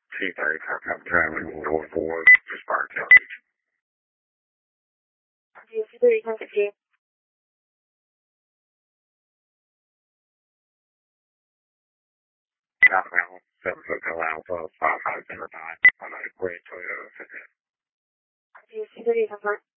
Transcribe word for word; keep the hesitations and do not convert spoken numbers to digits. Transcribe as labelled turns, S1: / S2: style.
S1: T thirty aircraft traveling door four, just bar coverage.
S2: T thirty, ten fifteen.
S1: Southbound, seven Hotel Alpha, five five zero nine, one nine Toyota, fifty.
S2: T thirty, ten four.